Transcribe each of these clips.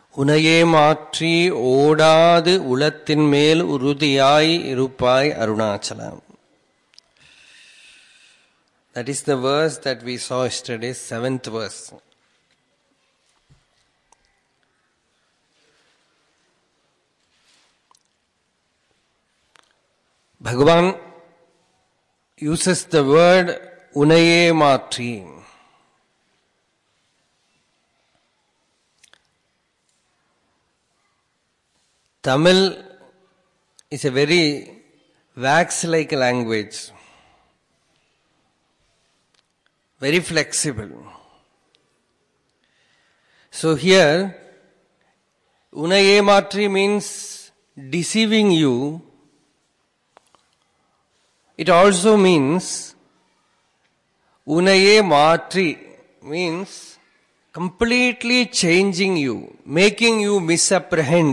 உனையே மாற்றி ஓடாது உளத்தின் மேல் உறுதியாய் இருப்பாய் Arunachalam. That is the verse that we saw yesterday, 7th verse. Bhagavan uses the word unaye matri. Tamil is a very wax-like language, very flexible. So here, unaye matri means deceiving you. It also means unaye matri means completely changing you, making you misapprehend.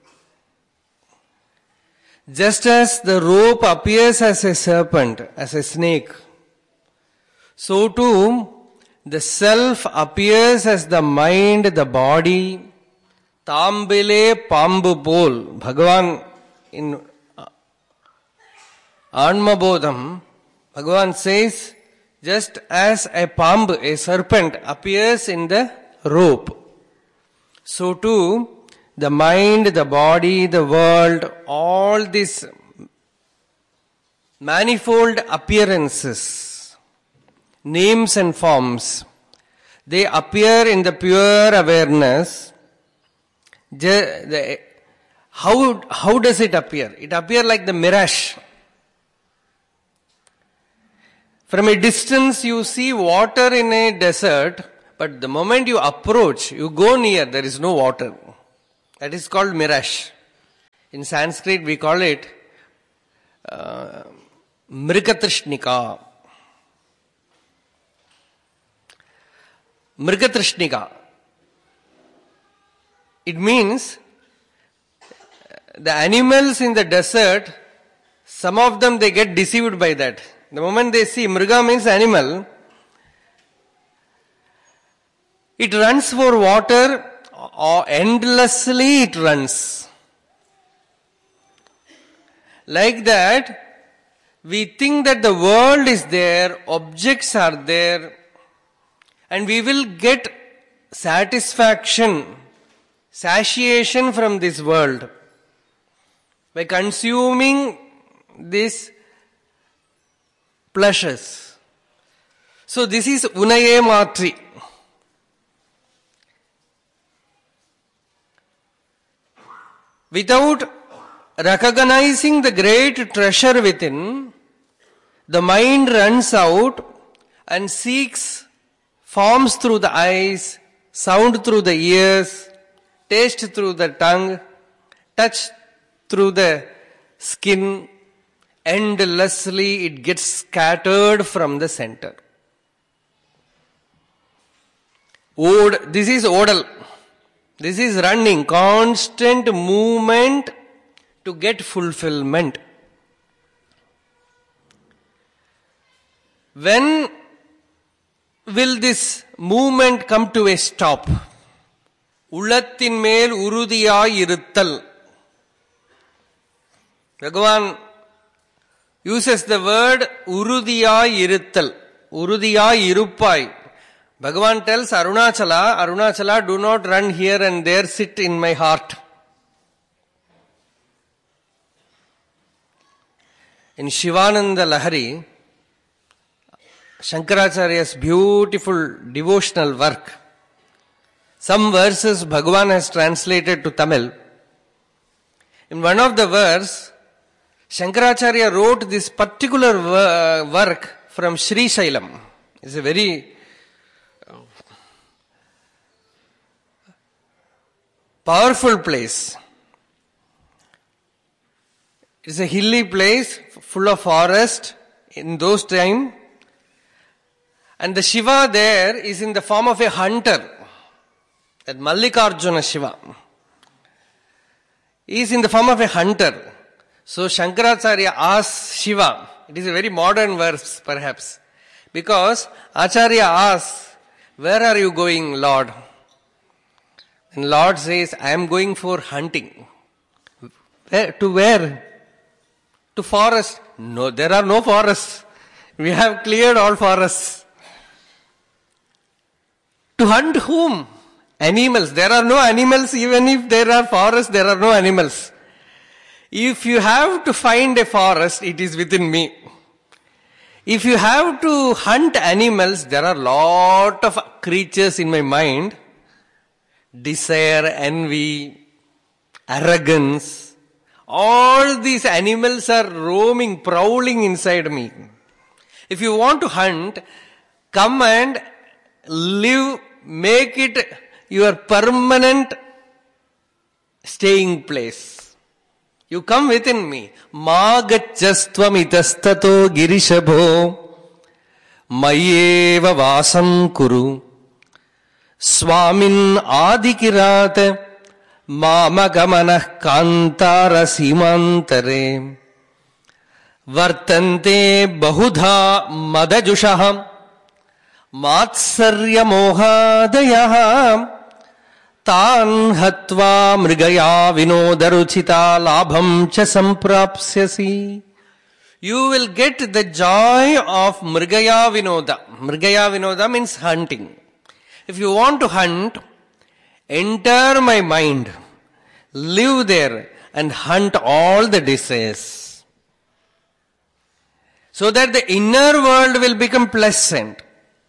Just as the rope appears as a serpent, as a snake, so too the self appears as the mind, the body. Tambile pambu pol. Bhagavan in Anmabodham, Bhagavan says, just as a pamb, a serpent, appears in the rope, so too the mind, the body, the world, all these manifold appearances, names and forms, they appear in the pure awareness. How does it appear? It appears like the mirage. From a distance you see water in a desert, but the moment you approach, you go near, there is no water. That is called mirage. In Sanskrit we call it Mrigatrishnika. Mrigatrishnika. It means the animals in the desert, some of them they get deceived by that. The moment they see, Mriga means animal, it runs for water, or endlessly it runs. Like that, we think that the world is there, objects are there, and we will get satisfaction, satiation from this world by consuming these pleasures. So this is unaye matri. Without recognizing the great treasure within, the mind runs out and seeks forms through the eyes, sound through the ears, taste through the tongue, touch through the skin. Endlessly it gets scattered from the center. This is odal. This is running, constant movement to get fulfillment. When will this movement come to a stop? Ulathin mel urudiyai iruttal. Bhagavan uses the word urudiyai iruttal. Urudiyai iruppai. Bhagavan tells Arunachala, do not run here and there, sit in my heart. In Shivananda Lahari, Shankaracharya's beautiful devotional work, some verses Bhagavan has translated to Tamil. In one of the verse, Shankaracharya wrote this particular work from Sri Shailam. It's a very powerful place. It's a hilly place full of forest in those times. And the Shiva there is in the form of a hunter. That Mallikarjuna Shiva. He is in the form of a hunter. So Shankaracharya asks Shiva, it is a very modern verse perhaps, because Acharya asks, where are you going, Lord? And Lord says, I am going for hunting. Where? To where? To forest. No, there are no forests. We have cleared all forests. To hunt whom? Animals. There are no animals. Even if there are forests, there are no animals. If you have to find a forest, it is within me. If you have to hunt animals, there are lot of creatures in my mind. Desire, envy, arrogance. All these animals are roaming, prowling inside me. If you want to hunt, come and live, make it your permanent staying place. You come within me. Magacchastvam itastato girishabho mayeva vasam kuru swamin adikirata mamagamana kantara simantare vartante bahudha madajushaham matsarya mohadayaham tan hatva mrigaya vinodaruchita labham cha samprapsyasi. You will get the joy of mrigaya vinoda. Mrigaya vinoda means hunting. If you want to hunt, enter my mind, live there and hunt all the desires. So that the inner world will become pleasant.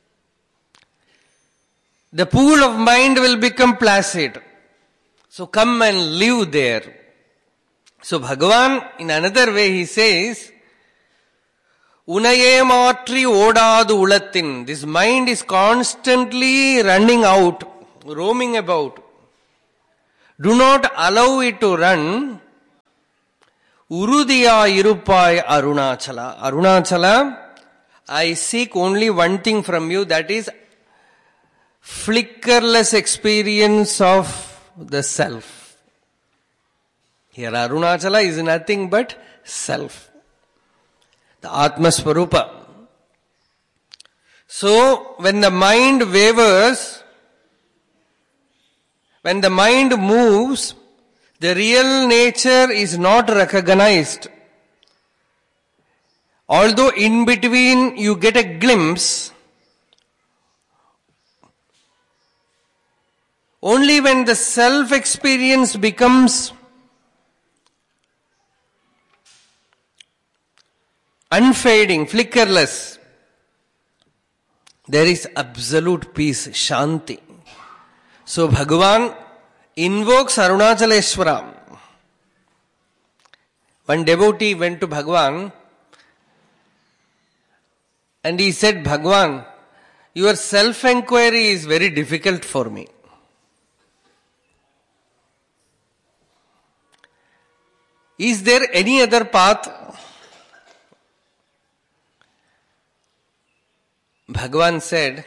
The pool of mind will become placid. So come and live there. So Bhagavan, in another way, he says, Unaye matri odadu ulattin. This mind is constantly running out, roaming about. Do not allow it to run. Urudiya irupai Arunachala. Arunachala, I seek only one thing from you, that is flickerless experience of the self. Here Arunachala is nothing but self. The Atma Swarupa. So, when the mind wavers, when the mind moves, the real nature is not recognized. Although in between you get a glimpse, only when the self-experience becomes unfading, flickerless, there is absolute peace, Shanti. So Bhagavan invokes Arunachaleshwara. One devotee went to Bhagavan and he said, Bhagavan, your self-enquiry is very difficult for me. Is there any other path? Bhagavan said,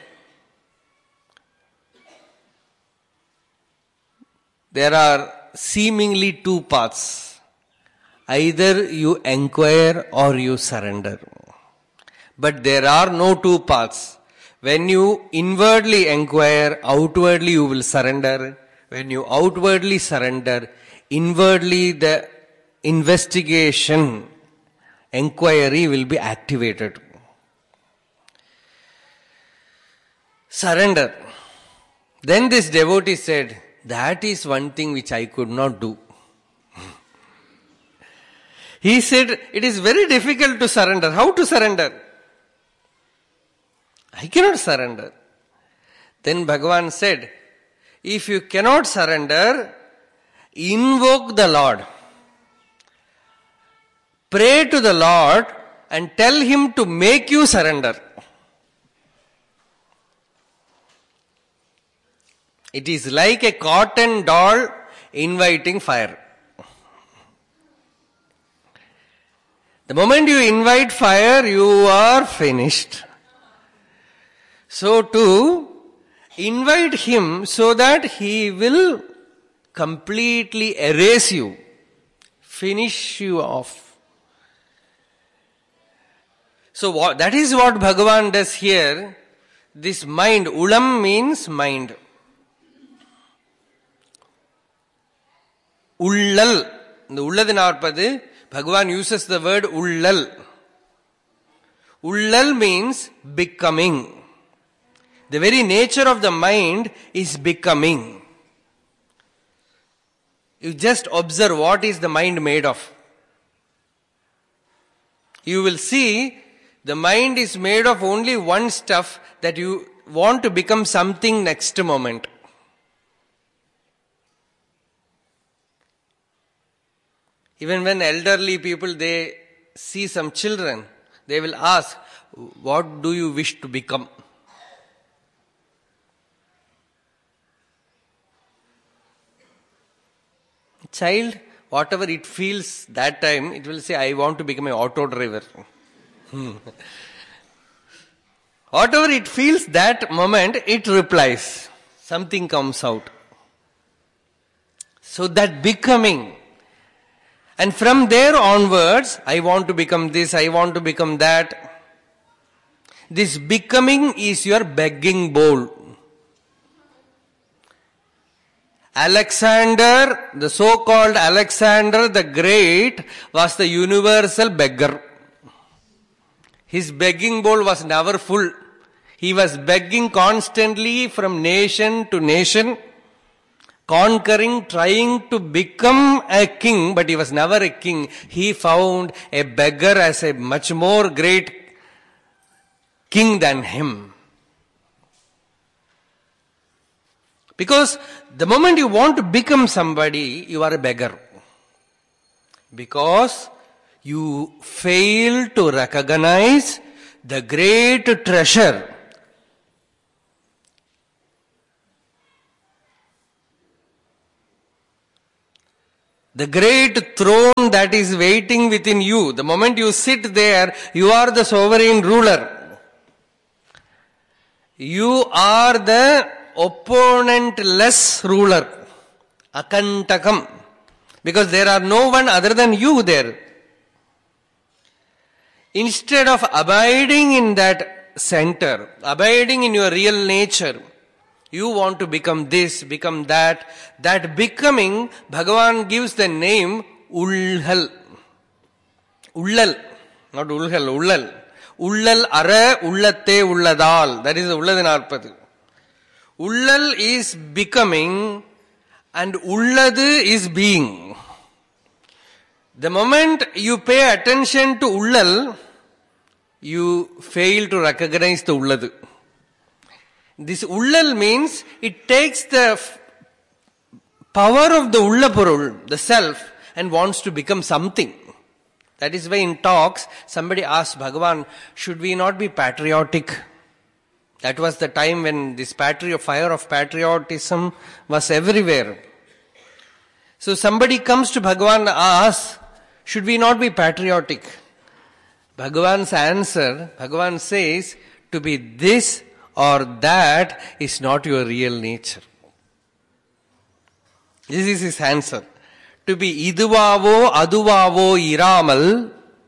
there are seemingly two paths. Either you inquire or you surrender. But there are no two paths. When you inwardly inquire, outwardly you will surrender. When you outwardly surrender, inwardly the investigation, inquiry will be activated. Surrender. Then this devotee said, that is one thing which I could not do. He said, it is very difficult to surrender. How to surrender? I cannot surrender. Then Bhagavan said, if you cannot surrender, invoke the Lord. Pray to the Lord and tell Him to make you surrender. It is like a cotton doll inviting fire. The moment you invite fire, you are finished. So to invite Him so that He will completely erase you, finish you off. So that is what Bhagavan does here. This mind, ulam means mind. Ullal. The Ulladinarpadu, Bhagavan uses the word Ullal. Ullal means becoming. The very nature of the mind is becoming. You just observe what is the mind made of. You will see the mind is made of only one stuff, that you want to become something next moment. Even when elderly people, they see some children, they will ask, what do you wish to become? Child, whatever it feels that time, it will say, I want to become an auto driver. Whatever it feels that moment, it replies. Something comes out. So that becoming. And from there onwards, I want to become this, I want to become that. This becoming is your begging bowl. Alexander, the so-called Alexander the Great, was the universal beggar. His begging bowl was never full. He was begging constantly from nation to nation, conquering, trying to become a king, but he was never a king. He found a beggar as a much more great king than him. Because the moment you want to become somebody, you are a beggar. Because you fail to recognize the great treasure. The great throne that is waiting within you. The moment you sit there, you are the sovereign ruler. You are the opponentless ruler. Akantakam. Because there are no one other than you there. Instead of abiding in that center, abiding in your real nature, you want to become this, become that. That becoming, Bhagavan gives the name Ullal. Ullal. Not Ulhal, Ullal. Ullal ara ullate ulladal. That is the Ulladinarpadu. Ullal is becoming and Ulladu is being. The moment you pay attention to Ullal, you fail to recognize the Ulladu. This Ullal means it takes the power of the Ullapurul, the self, and wants to become something. That is why in talks, somebody asked Bhagavan, should we not be patriotic? That was the time when this fire of patriotism was everywhere. So somebody comes to Bhagavan and asks, should we not be patriotic? Bhagavan's answer, Bhagavan says, to be this or that is not your real nature. This is his answer. To be iduvavo aduvavo iramal,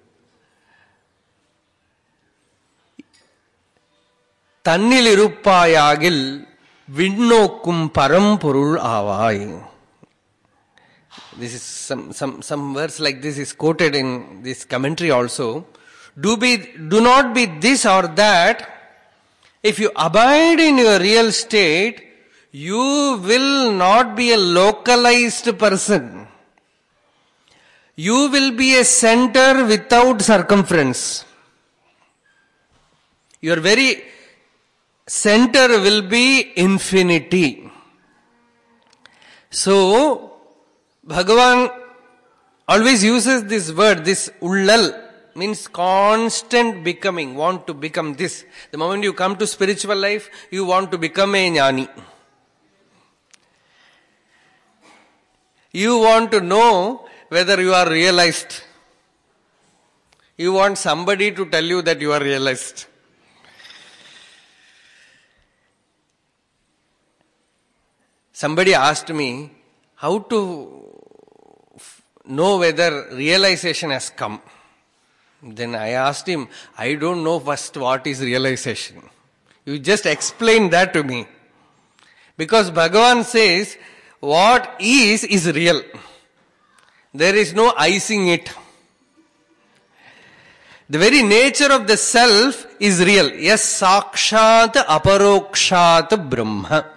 tannilirupayagil vinnokkum parampurul avai. This is some verse like this is quoted in this commentary also. Do not be this or that. If you abide in your real state, you will not be a localized person. You will be a center without circumference. Your very center will be infinity. So, Bhagavan always uses this word, this Ullal, means constant becoming, want to become this. The moment you come to spiritual life, you want to become a jnani. You want to know whether you are realized. You want somebody to tell you that you are realized. Somebody asked me how to know whether realization has come. Then I asked him, I don't know first what is realization. You just explain that to me. Because Bhagavan says, what is real. There is no icing it. The very nature of the self is real. Yes, sakshat aparokshat brahma.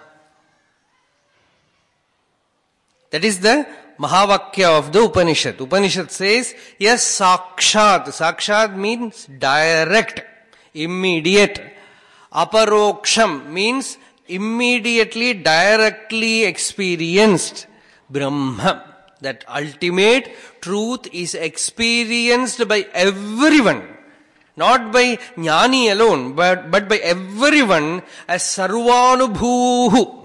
That is the Mahavakya of the Upanishad. Upanishad says, yes, sakshat. Sakshat means direct, immediate. Aparoksham means immediately, directly experienced. Brahma. That ultimate truth is experienced by everyone. Not by jnani alone, but by everyone as sarvanubhuhu.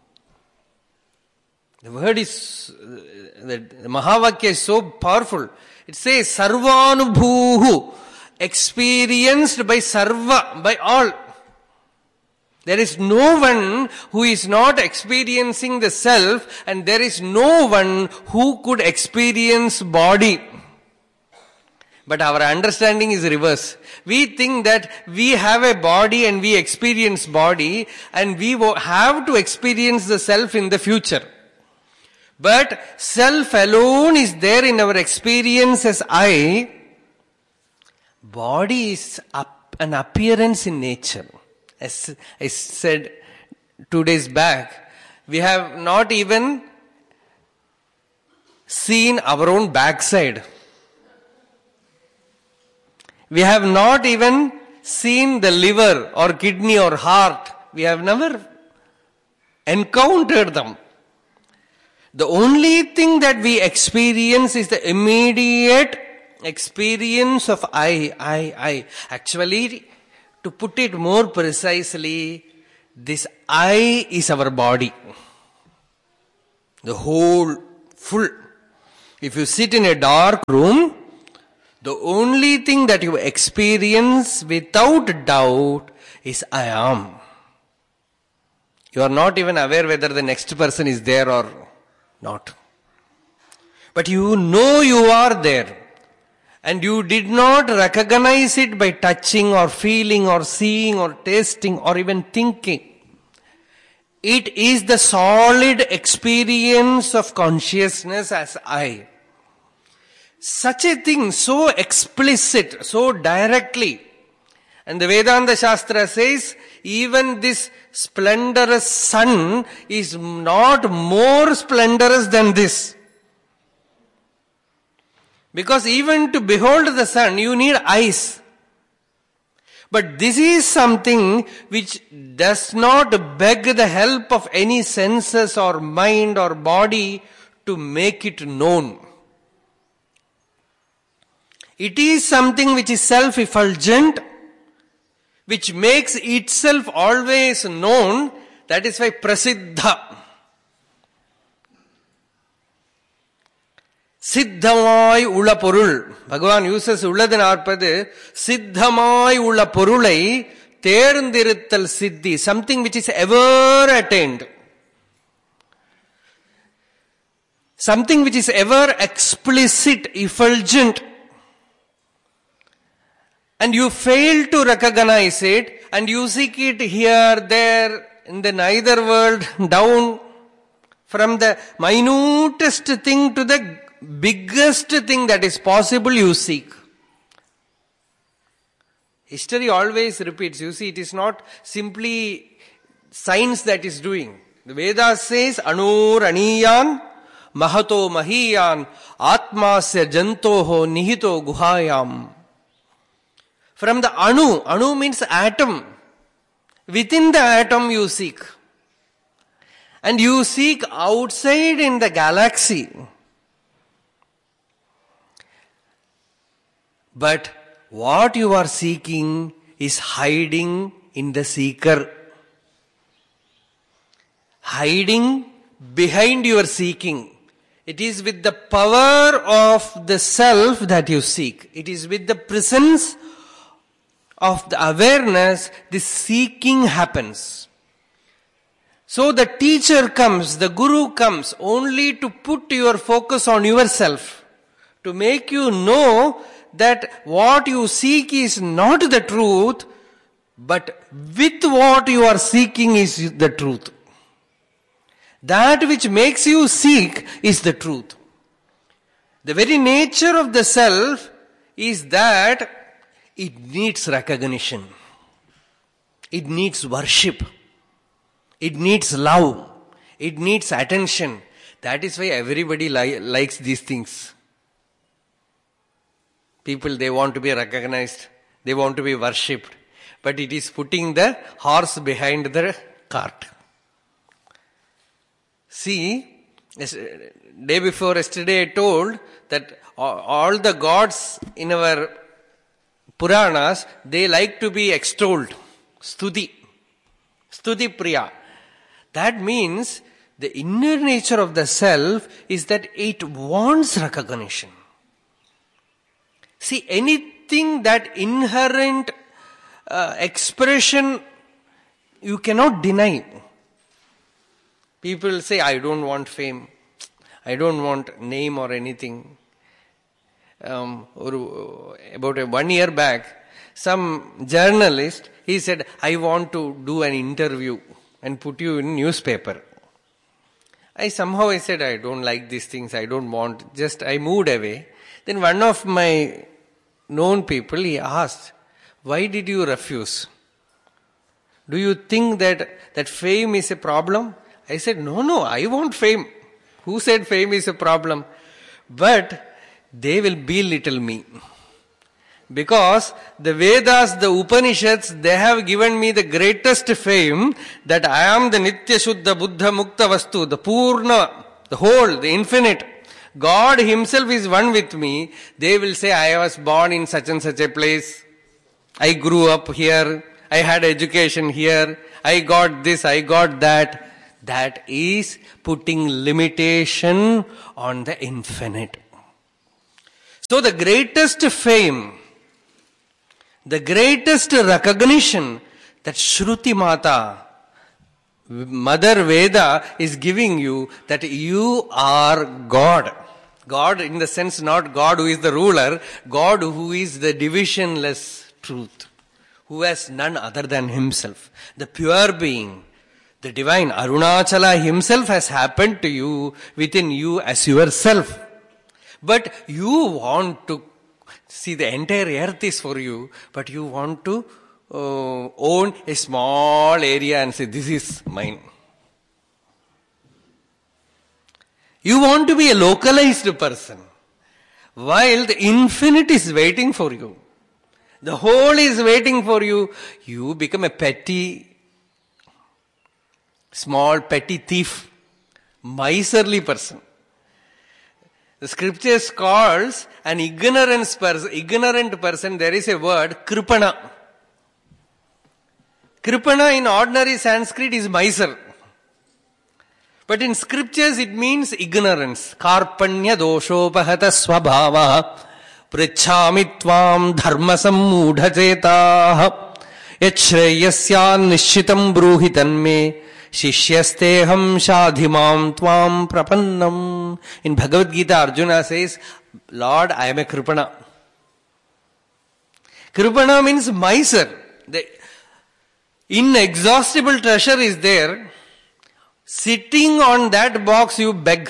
The word is, the Mahavakya is so powerful. It says sarvanubhuhu, experienced by sarva, by all. There is no one who is not experiencing the self, and there is no one who could experience body. But our understanding is reverse. We think that we have a body and we experience body, and we have to experience the self in the future. But self alone is there in our experience as I. Body is an appearance in nature. As I said 2 days back, we have not even seen our own backside. We have not even seen the liver or kidney or heart. We have never encountered them. The only thing that we experience is the immediate experience of I. Actually, to put it more precisely, this I is our body. The whole, full. If you sit in a dark room, the only thing that you experience without doubt is I am. You are not even aware whether the next person is there or not. But you know you are there. And you did not recognize it by touching or feeling or seeing or tasting or even thinking. It is the solid experience of consciousness as I. Such a thing, so explicit, so directly. And the Vedanta Shastra says, even this splendorous sun is not more splendorous than this. Because even to behold the sun, you need eyes. But this is something which does not beg the help of any senses or mind or body to make it known. It is something which is self-effulgent, which makes itself always known. That is why prasiddha. சித்தமாய் உள்ள பொருள். பகவான் uses உள்ளது நாற்பது. சித்தமாய் உள்ள பொருளை தேர்ந்திருத்தல் சித்தி. Something which is ever attained. Something which is ever explicit, effulgent. And you fail to recognize it, and you seek it here, there, in the nether world, down, from the minutest thing to the biggest thing that is possible you seek. History always repeats. You see, it is not simply science that is doing. The Vedas says, Anur Aniyan Mahato Mahiyan Atmasya Jantoho Nihito Guhayam. From the Anu means atom. Within the atom you seek. And you seek outside in the galaxy. But what you are seeking is hiding in the seeker. Hiding behind your seeking. It is with the power of the self that you seek. It is with the presence of the awareness this seeking happens. So the teacher comes, the guru comes only to put your focus on yourself. To make you know that what you seek is not the truth, but with what you are seeking is the truth. That which makes you seek is the truth. The very nature of the self is that it needs recognition. It needs worship. It needs love. It needs attention. That is why everybody likes these things. People, they want to be recognized. They want to be worshipped. But it is putting the horse behind the cart. See, day before yesterday I told that all the gods in our Puranas, they like to be extolled. Stuti. Stuti Priya. That means the inner nature of the self is that it wants recognition. See, anything that inherent expression you cannot deny. People say, I don't want fame. I don't want name or anything. About 1 year back, some journalist, he said, I want to do an interview and put you in newspaper. I said, I don't like these things, I don't want, I moved away. Then one of my known people, he asked, why did you refuse? Do you think that fame is a problem? I said, no, I want fame. Who said fame is a problem? But they will belittle me. Because the Vedas, the Upanishads, they have given me the greatest fame that I am the Nitya Shuddha Buddha Mukta Vastu, the Purna, the whole, the infinite. God himself is one with me. They will say, I was born in such and such a place. I grew up here. I had education here. I got this, I got that. That is putting limitation on the infinite. So the greatest fame, the greatest recognition that Shruti Mata, Mother Veda, is giving you, that you are God. God in the sense not God who is the ruler, God who is the divisionless truth, who has none other than himself, the pure being, the divine. Arunachala himself has happened to you, within you as yourself. But you want to see the entire earth is for you, but you want to own a small area and say, this is mine. You want to be a localized person, while the infinite is waiting for you. The whole is waiting for you. You become a small petty thief, miserly person. The scriptures calls an ignorant person, there is a word, kripana. Kripana in ordinary Sanskrit is miser. But in scriptures it means ignorance. Karpanya doshopahata swabhava prichhami tvam dharma sammudha chetah yachreyasyan nishitam bruhitan me Shishyasteham shadhimam tvam prapannam. In Bhagavad Gita, Arjuna says, Lord, I am a Kripana. Kripana means miser. The inexhaustible treasure is there. Sitting on that box, you beg.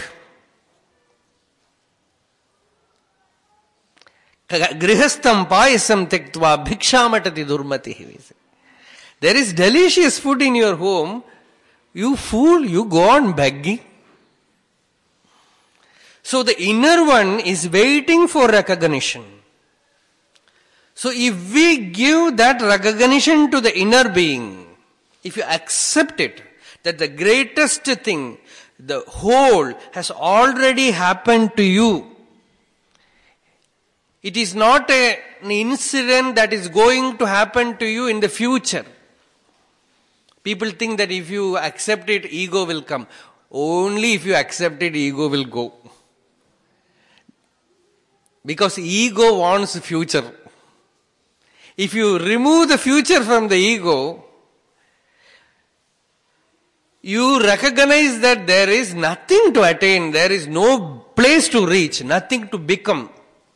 Grihastam payasam tektva bhikshamatati durmati. There is delicious food in your home. You fool, you go on begging. So the inner one is waiting for recognition. So if we give that recognition to the inner being, if you accept it, that the greatest thing, the whole, has already happened to you. It is not an incident that is going to happen to you in the future. People think that if you accept it, ego will come. Only if you accept it, ego will go. Because ego wants future. If you remove the future from the ego, you recognize that there is nothing to attain, there is no place to reach, nothing to become.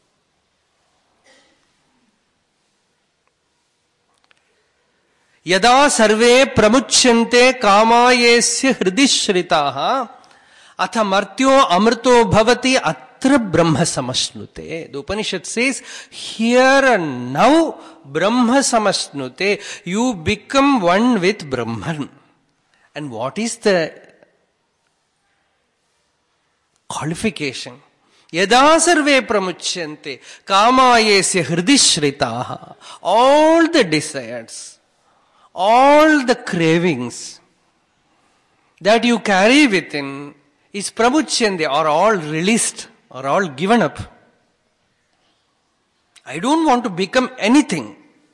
Yada sarve pramuchyante kamayesya hridishritaha atha martyo amrto bhavati tatra Brahma samasnute. The Upanishad says, here and now Brahma samasnute. You become one with Brahman. And what is the qualification? Yada sarve pramuchyante kamayesya hridishritaha. All the desires, all the cravings that you carry within is pramuchyante, are all released, are all given up. I don't want to become anything.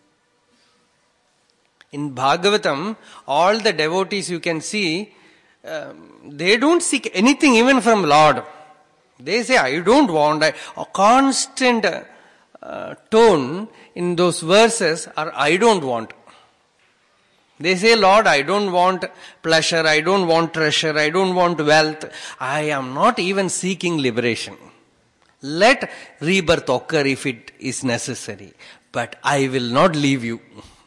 In Bhagavatam, all the devotees you can see, they don't seek anything even from Lord. They say, I don't want. A constant tone in those verses are, I don't want. They say, Lord, I don't want pleasure, I don't want treasure, I don't want wealth. I am not even seeking liberation. Let rebirth occur if it is necessary. But I will not leave you.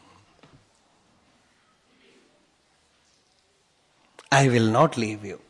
I will not leave you.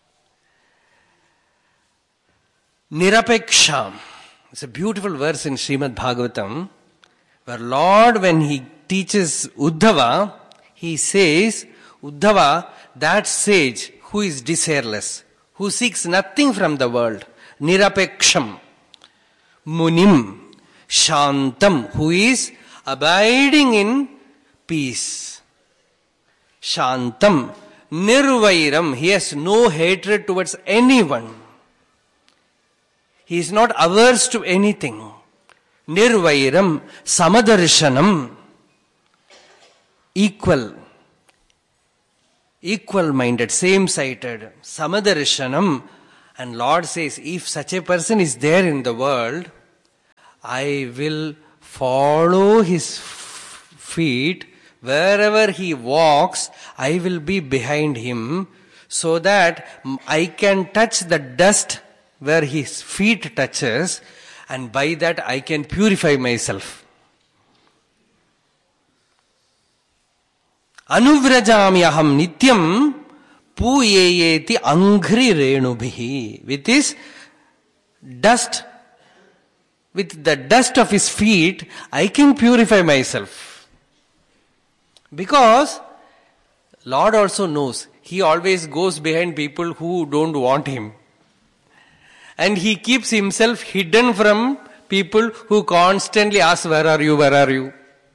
Nirapeksham. It's a beautiful verse in Srimad Bhagavatam, where Lord, when He teaches Uddhava, He says, Uddhava, that sage who is desireless, who seeks nothing from the world, Nirapeksham, Munim, Shantam, who is abiding in peace. Shantam, Nirvairam, he has no hatred towards anyone. He is not averse to anything. Nirvairam, Samadarshanam, equal-minded, same-sighted, Samadarshanam. And Lord says, if such a person is there in the world, I will follow his feet. Wherever he walks, I will be behind him, so that I can touch the dust where his feet touches, and by that I can purify myself. Anuvrajami aham nityam puyeyeti anghri renubhihi. With his dust, with the dust of his feet, I can purify myself. Because Lord also knows, He always goes behind people who don't want Him. And He keeps Himself hidden from people who constantly ask, where are you, where are you?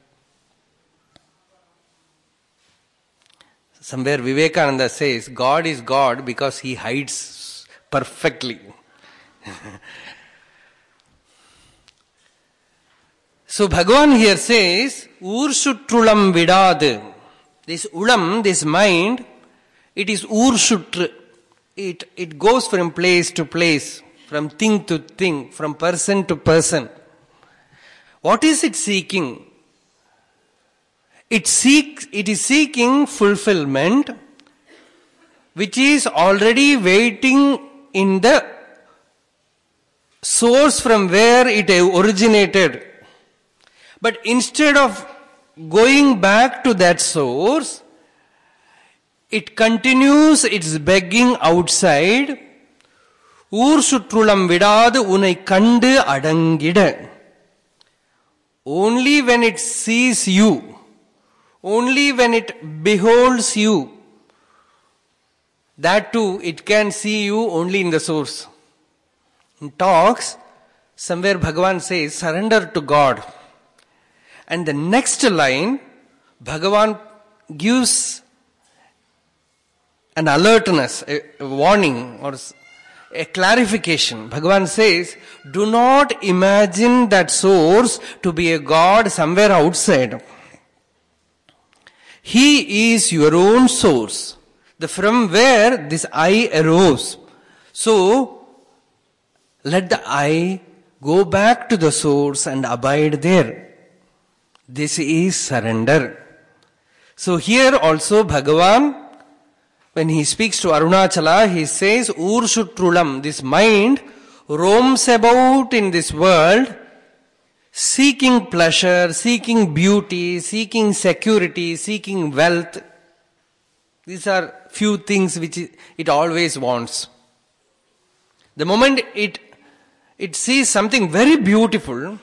Somewhere Vivekananda says, God is God because He hides perfectly. So Bhagavan here says, Urshutrulam vidad. This ulam, this mind, it is urshutru. It goes from place to place, from thing to thing, from person to person. What is it seeking? It is seeking fulfillment, which is already waiting in the source from where it originated. But instead of going back to that source, it continues its begging outside. Urshutrulam vidad unai kandu adangida. Only when it sees you, only when it beholds you, that too it can see you only in the source. In talks, somewhere Bhagavan says, surrender to God. And the next line, Bhagavan gives an alertness, a warning or a clarification. Bhagavan says, do not imagine that source to be a God somewhere outside. He is your own source, from where this I arose. So, let the I go back to the source and abide there. This is surrender. So here also Bhagavan, when he speaks to Arunachala, he says, Urshutrulam, this mind roams about in this world, seeking pleasure, seeking beauty, seeking security, seeking wealth. These are few things which it always wants. The moment it it sees something very beautiful.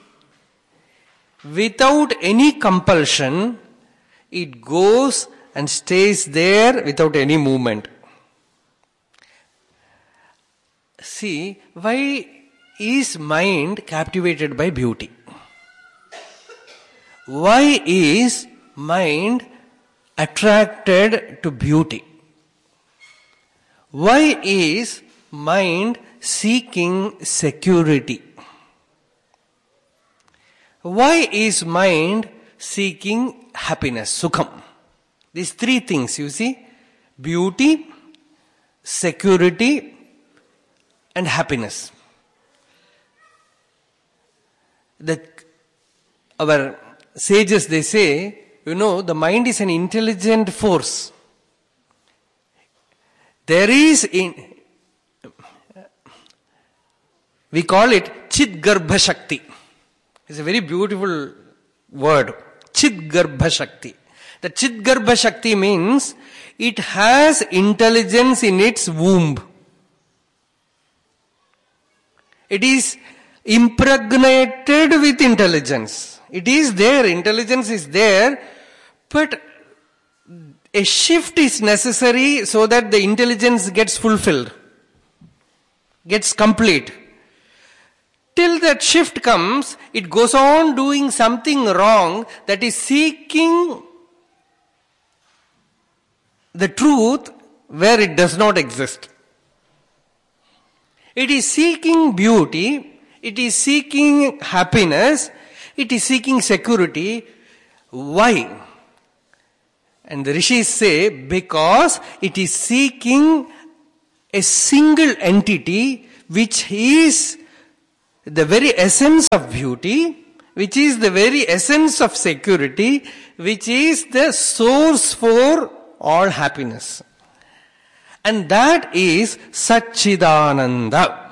Without any compulsion, it goes and stays there without any movement. See, why is mind captivated by beauty? Why is mind attracted to beauty? Why is mind seeking security? Why is mind seeking happiness, sukham? These three things, you see, beauty, security, and happiness. Our sages, they say, the mind is an intelligent force. There is, we call it Chit Garbha Shakti. It's a very beautiful word, Chit Garbha Shakti. The Chit Garbha Shakti means it has intelligence in its womb. It is impregnated with intelligence. It is there, intelligence is there, but a shift is necessary so that the intelligence gets fulfilled, gets complete. Till that shift comes, it goes on doing something wrong, that is seeking the truth where it does not exist. It is seeking beauty, it is seeking happiness, it is seeking security. Why? And the rishis say, because it is seeking a single entity which is the very essence of beauty, which is the very essence of security, which is the source for all happiness. And that is Satchidananda.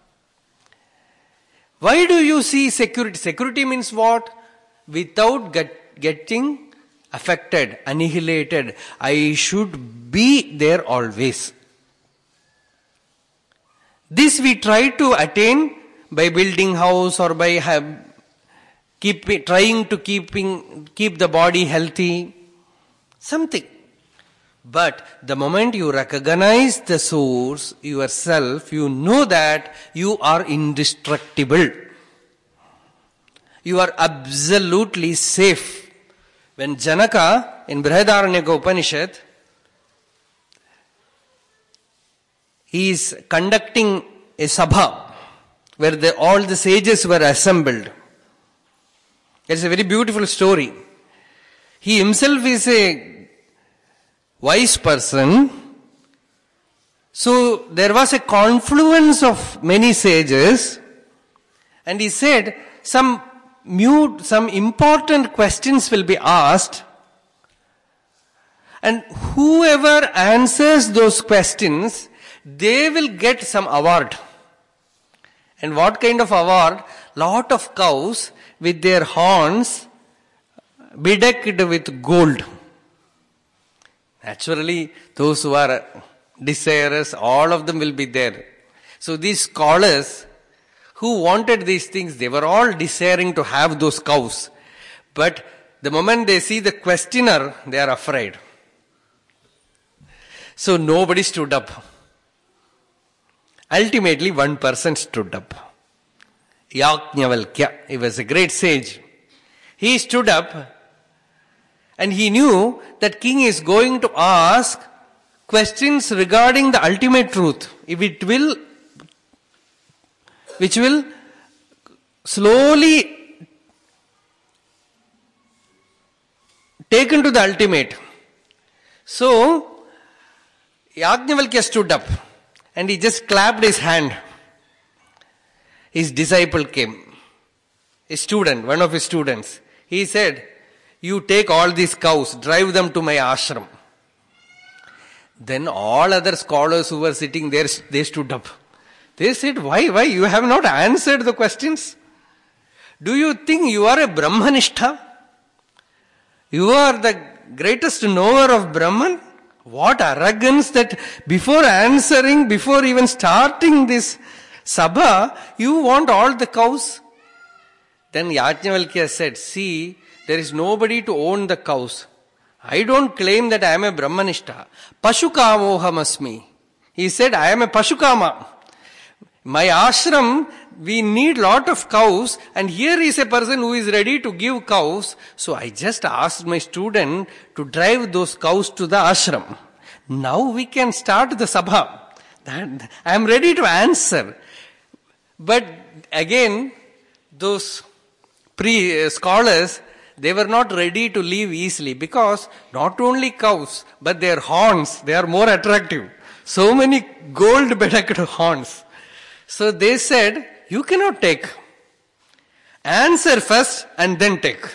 Why do you see security? Security means what? Without getting affected, annihilated. I should be there always. This we try to attain by building house or by trying to keep the body healthy. Something. But the moment you recognize the source, yourself, you know that you are indestructible. You are absolutely safe. When Janaka in Brihadaranyaka Upanishad, he is conducting a sabha where all the sages were assembled. It's a very beautiful story. He himself is a wise person. So there was a confluence of many sages, and he said some important questions will be asked, and whoever answers those questions, they will get some award. And what kind of award? Lot of cows with their horns bedecked with gold. Naturally, those who are desirous, all of them will be there. So these scholars who wanted these things, they were all desiring to have those cows. But the moment they see the questioner, they are afraid. So nobody stood up. Ultimately, one person stood up. Yajnavalkya, he was a great sage. He stood up and he knew that king is going to ask questions regarding the ultimate truth. Which will slowly take into the ultimate. So, Yajnavalkya stood up and he just clapped his hand. His disciple came. A student, one of his students. He said, you take all these cows, drive them to my ashram. Then all other scholars who were sitting there, they stood up. They said, why? You have not answered the questions. Do you think you are a Brahmanistha? You are the greatest knower of Brahman? What arrogance that before answering, before even starting this Sabha, you want all the cows? Then Yajnavalkya said, see, there is nobody to own the cows. I don't claim that I am a Brahmanishta. Pashukamohamasmi. He said, I am a Pashukama. My ashram, we need lot of cows, and here is a person who is ready to give cows. So I just asked my student to drive those cows to the ashram. Now we can start the sabha. I am ready to answer. But again, those scholars, they were not ready to leave easily, because not only cows, but their horns, they are more attractive. So many gold bedecked horns. So they said, you cannot take. Answer first and then take.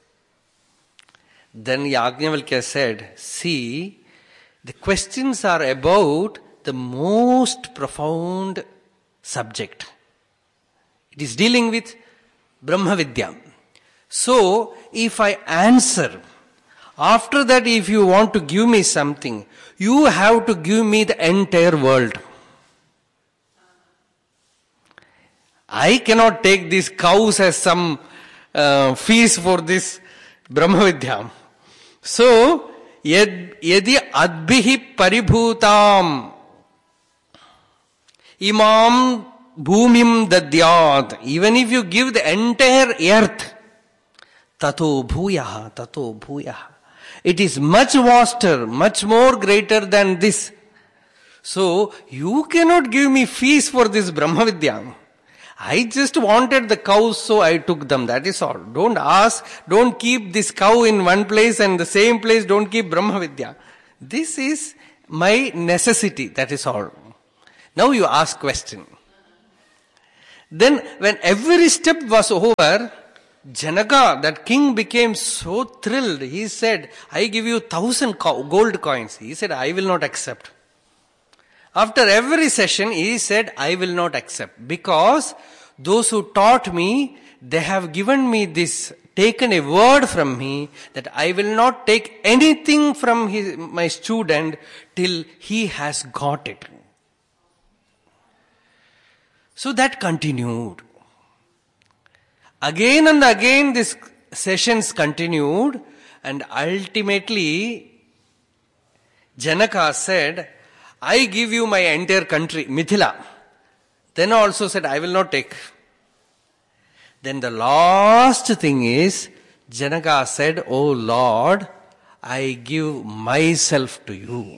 Then Yajnavalkya said, see, the questions are about the most profound subject. It is dealing with Brahma Vidya. So, if I answer, after that if you want to give me something, you have to give me the entire world. I cannot take these cows as some fees for this Brahma Vidya. So, yadi adbhihi paribhutam imam bhumim dadyat. Even if you give the entire earth, tato bhuyaha. It is much vaster, much more greater than this. So, you cannot give me fees for this Brahma Vidya. I just wanted the cows, so I took them. That is all. Don't ask, don't keep this cow in one place and the same place don't keep Brahma Vidya. This is my necessity. That is all. Now you ask question. Then when every step was over, Janaka, that king, became so thrilled. He said, I give you 1,000 gold coins. He said, I will not accept. After every session, he said, I will not accept. Because those who taught me, they have given me this, taken a word from me, that I will not take anything from my student till he has got it. So that continued. Again and again these sessions continued, and ultimately Janaka said, I give you my entire country, Mithila. Then also said, I will not take. Then the last thing is, Janaka said, O Lord, I give myself to you.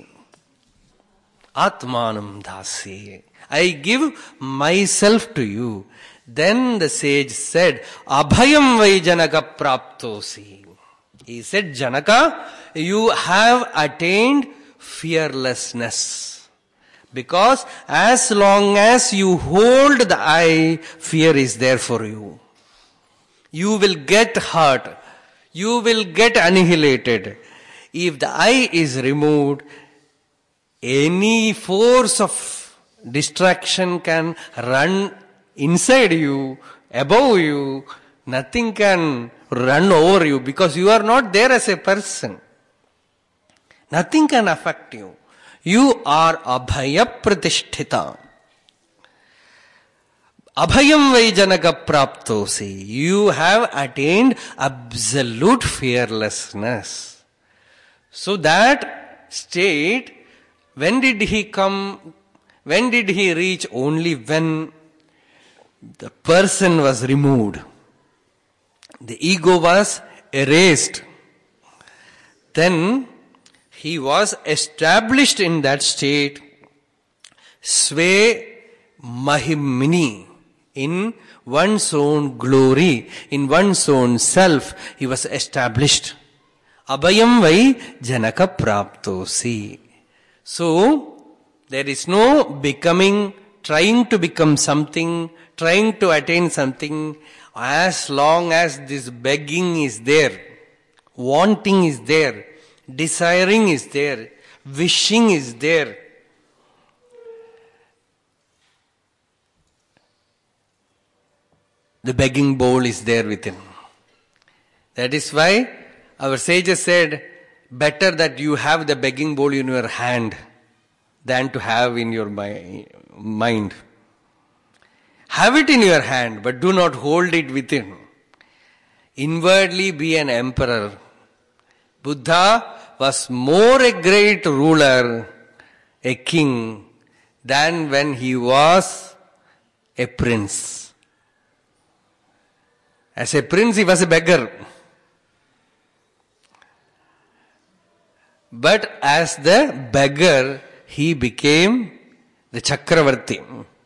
Atmanam dasi. I give myself to you. Then the sage said, Abhayam vai Janaka praptosi. He said, Janaka, you have attained fearlessness. Because as long as you hold the eye, fear is there for you. You will get hurt. You will get annihilated. If the eye is removed, any force of distraction can run inside you, above you. Nothing can run over you because you are not there as a person. Nothing can affect you. You are abhaya pratisthita. Abhayam vai Janaka praptosi. You have attained absolute fearlessness. So that state, when did he come? When did he reach? Only when the person was removed. The ego was erased. Then he was established in that state, Sve Mahimini, in one's own glory, in one's own self, he was established. Abhayam vai Janaka praptosi. So, there is no becoming, trying to become something, trying to attain something, as long as this begging is there, wanting is there, desiring is there, wishing is there. The begging bowl is there within. That is why our sages said, better that you have the begging bowl in your hand than to have in your mind. Have it in your hand, but do not hold it within. Inwardly be an emperor. Buddha was more a great ruler, a king, than when he was a prince. As a prince, he was a beggar. But as the beggar, he became the Chakravarti.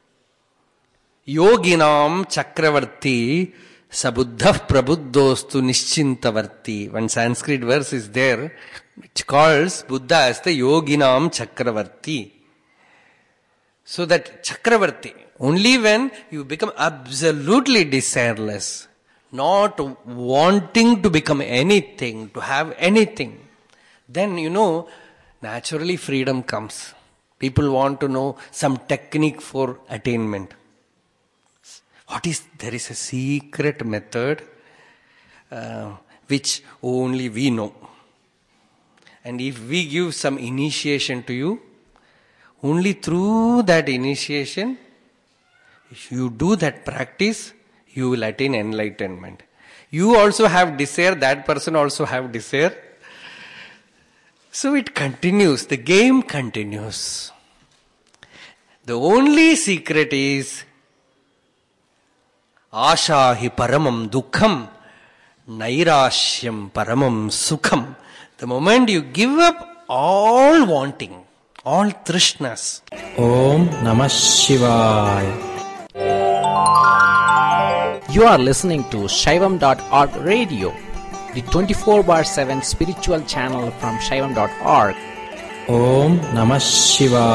Yoginam Chakravarti Sabuddha Prabuddostu Nischintavarti. One Sanskrit verse is there which calls Buddha as the Yoginam Chakravarti. So that Chakravarti, only when you become absolutely desireless, not wanting to become anything, to have anything, then naturally freedom comes. People want to know some technique for attainment. There is a secret method which only we know. And if we give some initiation to you, only through that initiation, if you do that practice, you will attain enlightenment. You also have desire, that person also have desire. So it continues, the game continues. The only secret is Asha hi paramam dukkham, nairashyam paramam sukham. The moment you give up all wanting, all trishnas. Om Namah Shivaya. You are listening to Shaivam.org radio, the 24/7 spiritual channel from Shaivam.org. Om Namah Shivaya.